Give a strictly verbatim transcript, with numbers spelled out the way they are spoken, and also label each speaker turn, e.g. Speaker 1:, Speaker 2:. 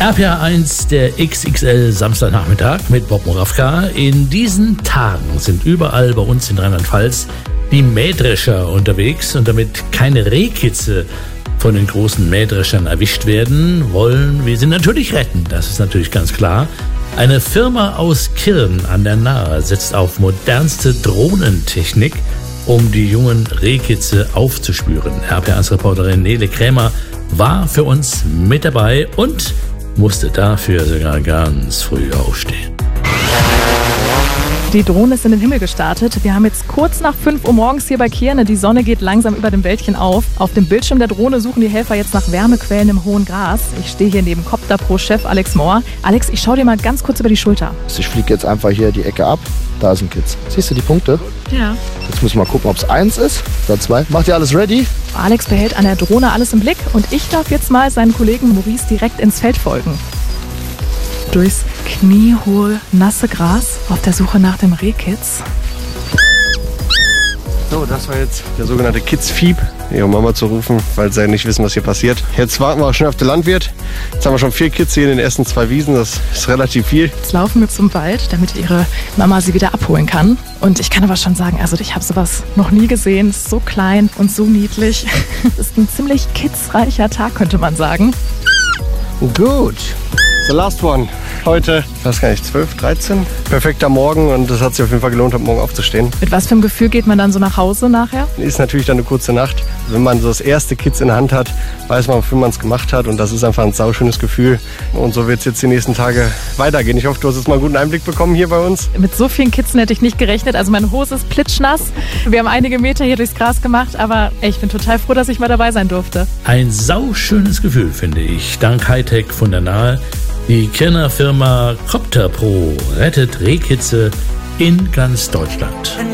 Speaker 1: R P R eins, der X X L Samstagnachmittag mit Bob Moravka. In diesen Tagen sind überall bei uns in Rheinland-Pfalz die Mähdrescher unterwegs. Und damit keine Rehkitze von den großen Mähdreschern erwischt werden, wollen wir sie natürlich retten. Das ist natürlich ganz klar. Eine Firma aus Kirn an der Nahe setzt auf modernste Drohnentechnik, um die jungen Rehkitze aufzuspüren. R P R eins-Reporterin Nele Krämer war für uns mit dabei und musste dafür sogar ganz früh aufstehen.
Speaker 2: Die Drohne ist in den Himmel gestartet. Wir haben jetzt kurz nach fünf Uhr morgens hier bei Kirne. Die Sonne geht langsam über dem Wäldchen auf. Auf dem Bildschirm der Drohne suchen die Helfer jetzt nach Wärmequellen im hohen Gras. Ich stehe hier neben Copter-Pro-Chef Alex Mohr. Alex, ich schaue dir mal ganz kurz über die Schulter.
Speaker 3: Ich fliege jetzt einfach hier die Ecke ab. Da ist ein Kitz. Siehst du die Punkte?
Speaker 2: Ja.
Speaker 3: Jetzt müssen wir mal gucken, ob es eins ist oder zwei. Macht ihr alles ready?
Speaker 2: Alex behält an der Drohne alles im Blick und ich darf jetzt mal seinen Kollegen Maurice direkt ins Feld folgen. Durchs kniehohe, nasse Gras auf der Suche nach dem Rehkitz.
Speaker 4: So, das war jetzt der sogenannte Kitzfieb, ihre Mama zu rufen, weil sie nicht wissen, was hier passiert. Jetzt warten wir auch schon auf den Landwirt. Jetzt haben wir schon vier Kitze hier in den ersten zwei Wiesen, das ist relativ viel.
Speaker 2: Jetzt laufen wir zum Wald, damit ihre Mama sie wieder abholen kann. Und ich kann aber schon sagen, also ich habe sowas noch nie gesehen. Es ist so klein und so niedlich. Es ist ein ziemlich kitzreicher Tag, könnte man sagen.
Speaker 4: Gut. The last one. Heute, ich weiß gar nicht, zwölf, dreizehn. Perfekter Morgen und das hat sich auf jeden Fall gelohnt, heute Morgen aufzustehen.
Speaker 2: Mit was für einem Gefühl geht man dann so nach Hause nachher?
Speaker 4: Ist natürlich dann eine kurze Nacht. Wenn man so das erste Kitz in der Hand hat, weiß man, wofür man es gemacht hat und das ist einfach ein sauschönes Gefühl. Und so wird es jetzt die nächsten Tage weitergehen. Ich hoffe, du hast jetzt mal einen guten Einblick bekommen hier bei uns.
Speaker 2: Mit so vielen Kitzen hätte ich nicht gerechnet. Also meine Hose ist plitschnass. Wir haben einige Meter hier durchs Gras gemacht, aber ey, ich bin total froh, dass ich mal dabei sein durfte.
Speaker 1: Ein sauschönes Gefühl, finde ich. Dank Hightech von der Nahe. Die Kirner Firma Copter Pro rettet Rehkitze in ganz Deutschland.